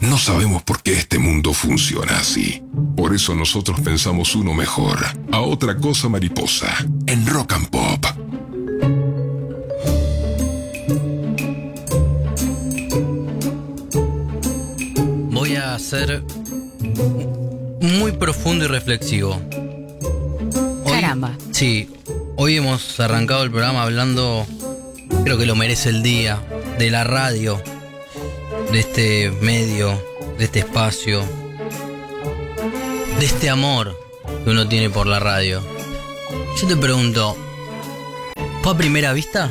No sabemos por qué este mundo funciona así. Por eso nosotros pensamos uno mejor. A otra cosa mariposa. En Rock and Pop. Voy a ser muy profundo y reflexivo. Caramba. Sí, hoy hemos arrancado el programa hablando, creo que lo merece el día, de la radio, de este medio, de este espacio, de este amor que uno tiene por la radio. Yo te pregunto, ¿fue a primera vista?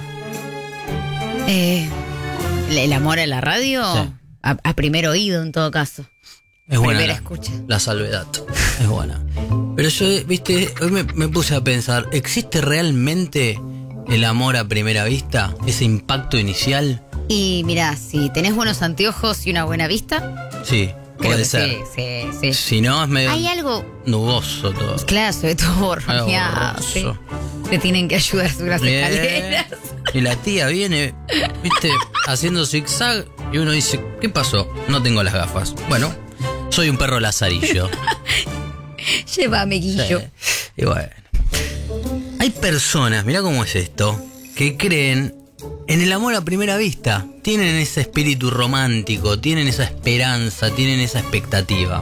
¿El amor a la radio? Sí. A primer oído, en todo caso. Es buena Primera escucha. la salvedad, es buena. Pero yo, viste, hoy me puse a pensar, ¿existe realmente el amor a primera vista? ¿Ese impacto inicial? Y mirá, si tenés buenos anteojos y una buena vista, Sí, creo puede que ser. sí. Si no, es medio Hay algo, nuboso todo. claro, sobre todo borroneado, sí. borroso. Te tienen que ayudar a subir las Bien. escaleras. Y la tía viene, viste, haciendo zigzag y uno dice, ¿qué pasó? No tengo las gafas. Bueno, soy un perro lazarillo. Llévame, Guillo. Sí. Y bueno. Hay personas, mirá cómo es esto, que creen en el amor a primera vista. Tienen ese espíritu romántico, tienen esa esperanza, tienen esa expectativa.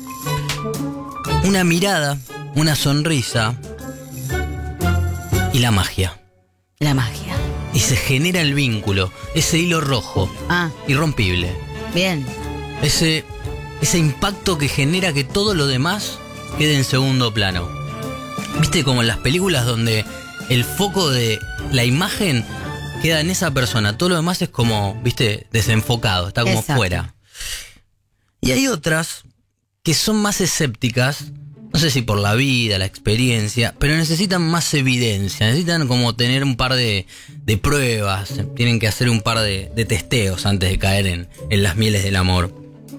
Una mirada, una sonrisa y la magia. La magia. Y se genera el vínculo, ese hilo rojo, Ah, irrompible. bien. Ese impacto que genera que todo lo demás quede en segundo plano. ¿Viste como en las películas donde el foco de la imagen queda en esa persona? Todo lo demás es como, viste, desenfocado, está como Exacto. fuera. Y hay otras que son más escépticas, no sé si por la vida, la experiencia, pero necesitan más evidencia, necesitan como tener un par de pruebas, tienen que hacer un par de testeos antes de caer en las mieles del amor.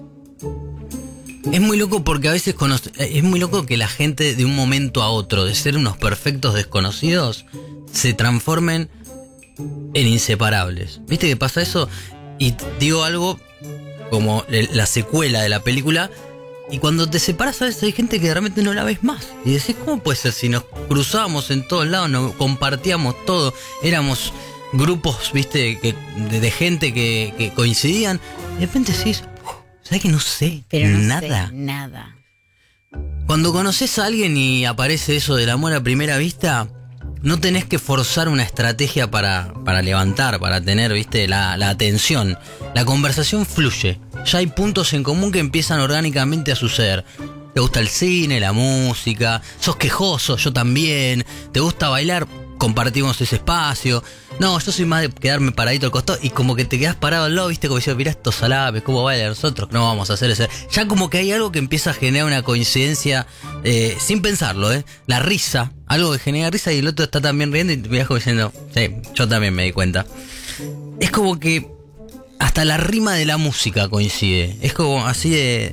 Es muy loco porque a veces es muy loco que la gente de un momento a otro, de ser unos perfectos desconocidos, se transformen en inseparables. ¿Viste que pasa eso? Y digo algo como la secuela de la película, y cuando te separas a veces hay gente que realmente no la ves más. Y decís, ¿cómo puede ser si nos cruzábamos en todos lados, nos compartíamos todo, éramos grupos, viste, de gente que coincidían? Y de repente decís, ¿sabes que no sé? Pero no nada. sé nada. Cuando conoces a alguien y aparece eso del amor a primera vista, no tenés que forzar una estrategia para levantar, para tener, viste, la atención. La conversación fluye. Ya hay puntos en común que empiezan orgánicamente a suceder. Te gusta el cine, la música, sos quejoso, yo también. Te gusta bailar, compartimos ese espacio. No, yo soy más de quedarme paradito al costado y como que te quedás parado al lado, viste, como diciendo, mirá estos salapes, cómo bailan nosotros, no vamos a hacer eso. Ya como que hay algo que empieza a generar una coincidencia sin pensarlo, la risa, algo que genera risa y el otro está también riendo y te mirás como diciendo, sí, yo también me di cuenta. Es como que hasta la rima de la música coincide, es como así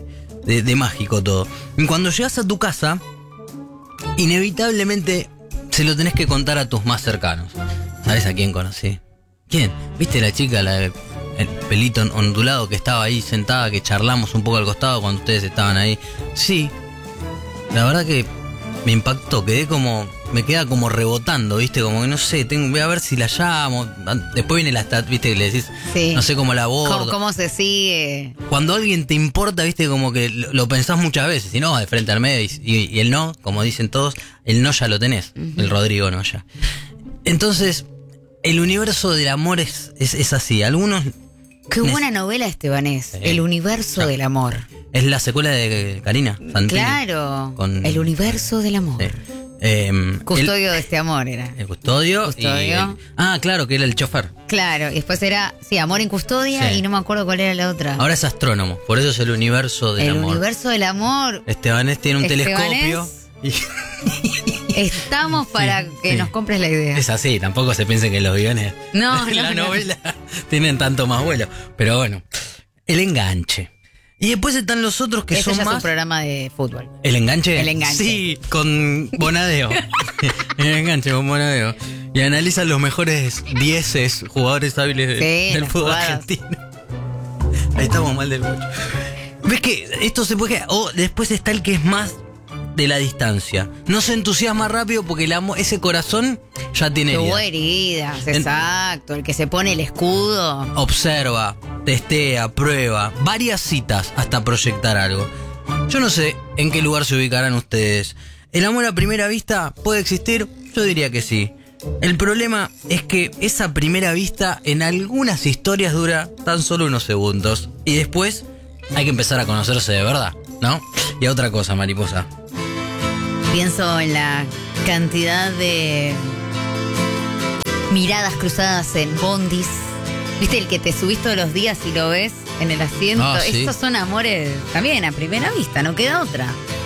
de mágico todo. Y cuando llegas a tu casa, inevitablemente se lo tenés que contar a tus más cercanos. ¿Sabes a quién conocí? ¿Quién? ¿Viste la chica, el pelito ondulado que estaba ahí sentada, que charlamos un poco al costado cuando ustedes estaban ahí? Sí. La verdad que me impactó, me queda como rebotando, ¿viste? Como que no sé, voy a ver si la llamo. Después viene ¿viste? Que le decís, Sí. no sé cómo la abordo. ¿Cómo se sigue? Cuando alguien te importa, ¿viste? Como que lo pensás muchas veces, y no, de frente al medio, y el no, como dicen todos, el no ya lo tenés, el Rodrigo no ya. Entonces, el universo del amor es así. Algunos... Qué buena novela, Estebanés. Sí. El universo del amor. Es la secuela de Karina Santini. Claro. Con- El universo del amor. Sí. Custodio de este amor era. El custodio. Custodio. Claro, que era el chofer. Claro, y después era, sí, Amor en Custodia, Sí. y no me acuerdo cuál era la otra. Ahora es astrónomo, por eso es el universo del El amor. universo del amor. Estebanés tiene un Estebanés, telescopio. Y Estamos para que sí. nos compres la idea. es así, tampoco se piensen que los guiones No, de la no. novela tienen tanto más vuelo. Pero bueno, el enganche. Y después están los otros que Ese son ya es un más... programa de fútbol. ¿El enganche? El enganche. Sí, con Bonadeo. El enganche con Bonadeo. Y analizan los mejores 10 jugadores hábiles Sí, del las fútbol jugadas. argentino. Ahí estamos mal del bocho. ¿Ves que esto se puede... O después está el que es más de la distancia. No se entusiasma rápido porque ese corazón ya tiene Tuvo heridas. heridas, exacto. El que se pone el escudo. Observa, testea, prueba, varias citas hasta proyectar algo. Yo no sé en qué lugar se ubicarán ustedes. ¿El amor a primera vista puede existir? Yo diría que sí. El problema es que esa primera vista en algunas historias dura tan solo unos segundos. Y después hay que empezar a conocerse de verdad, ¿no? Y a otra cosa, mariposa. Pienso en la cantidad de miradas cruzadas en bondis. ¿Viste el que te subís todos los días y lo ves en el asiento? Ah, sí. Esos son amores también a primera vista, no queda otra.